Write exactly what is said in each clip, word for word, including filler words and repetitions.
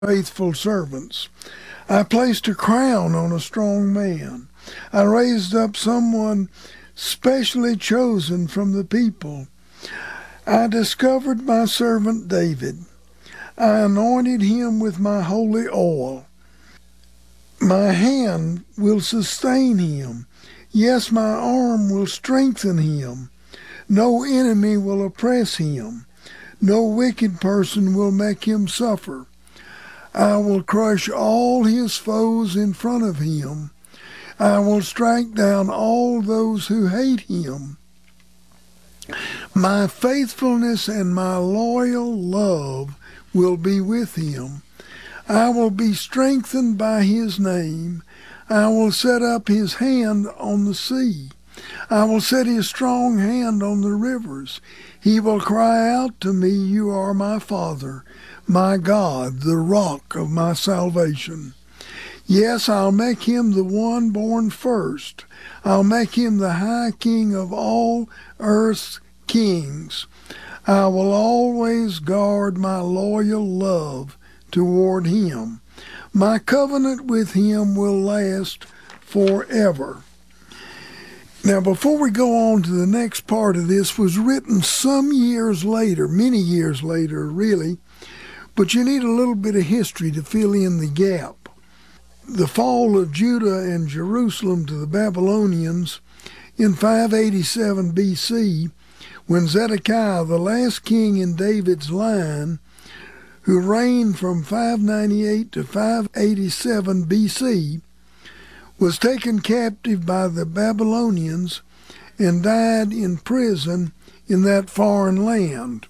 faithful servants. I placed a crown on a strong man. I raised up someone specially chosen from the people. I discovered my servant David. I anointed him with my holy oil. My hand will sustain him. Yes, my arm will strengthen him. No enemy will oppress him. No wicked person will make him suffer. I will crush all his foes in front of him. I will strike down all those who hate him. My faithfulness and my loyal love will be with him. I will be strengthened by his name. I will set up his hand on the sea. I will set his strong hand on the rivers. He will cry out to me, "You are my Father, my God, the rock of my salvation." Yes, I'll make him the one born first. I'll make him the high king of all earth's kings. I will always guard my loyal love toward him. My covenant with him will last forever. Now, before we go on to the next part of this, was written some years later, many years later, really, but you need a little bit of history to fill in the gap. The fall of Judah and Jerusalem to the Babylonians in five eighty-seven B C, when Zedekiah, the last king in David's line, who reigned from five ninety-eight to five eighty-seven B C, was taken captive by the Babylonians and died in prison in that foreign land.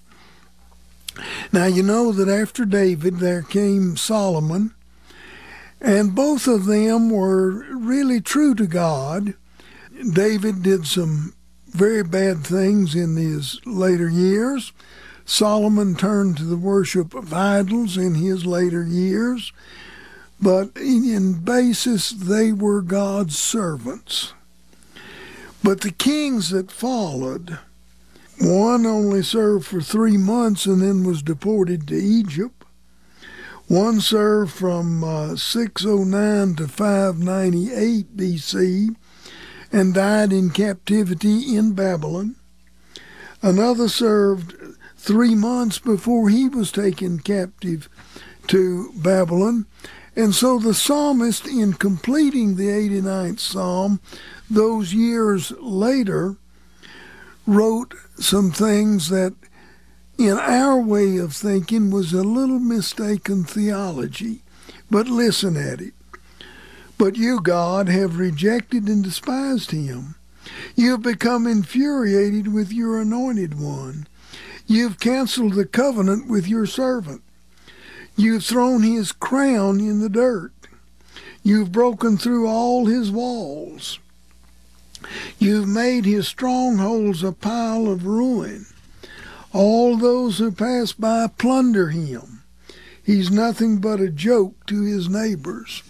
Now, you know that after David there came Solomon, and both of them were really true to God. David did some very bad things in his later years. Solomon turned to the worship of idols in his later years. But in basis, they were God's servants. But the kings that followed, one only served for three months and then was deported to Egypt. One served from uh, six oh nine to five ninety-eight B C and died in captivity in Babylon. Another served three months before he was taken captive to Babylon. And so the psalmist, in completing the eighty-ninth Psalm, those years later, wrote some things that, in our way of thinking, was a little mistaken theology. But listen at it. But you, God, have rejected and despised him. You have become infuriated with your anointed one. You have canceled the covenant with your servant. You've thrown his crown in the dirt. You've broken through all his walls. You've made his strongholds a pile of ruin. All those who pass by plunder him. He's nothing but a joke to his neighbors.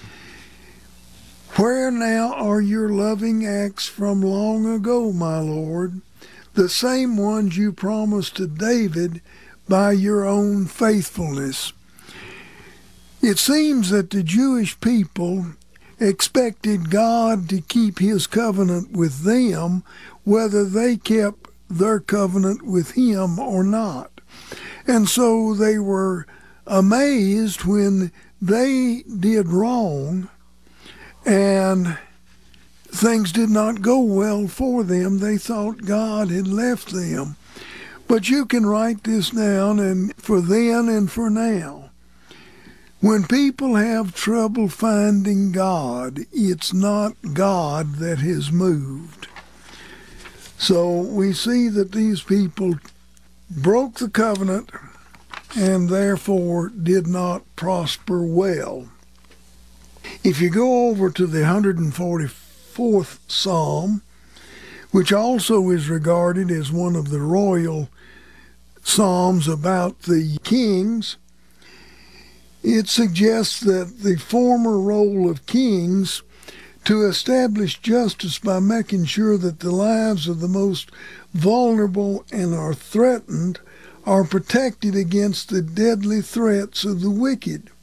Where now are your loving acts from long ago, my Lord? The same ones you promised to David by your own faithfulness. It seems that the Jewish people expected God to keep his covenant with them, whether they kept their covenant with him or not. And so they were amazed when they did wrong and things did not go well for them. They thought God had left them. But you can write this down, and for then and for now. When people have trouble finding God, it's not God that has moved. So we see that these people broke the covenant and therefore did not prosper well. If you go over to the one hundred forty-fourth Psalm, which also is regarded as one of the royal psalms about the kings, it suggests that the former role of kings to establish justice by making sure that the lives of the most vulnerable and are threatened are protected against the deadly threats of the wicked.